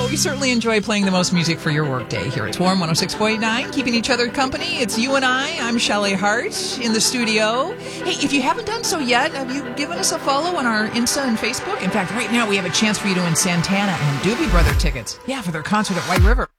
we certainly enjoy playing the most music for your workday here at Swarm 106.9, keeping each other company. It's you and I'm Shelley Hart in the studio. Hey, if you haven't done so yet, have you given us a follow on our Insta and Facebook? In fact, right now we have a chance for you to win Santana and Doobie Brother tickets. Yeah, for their concert at White River.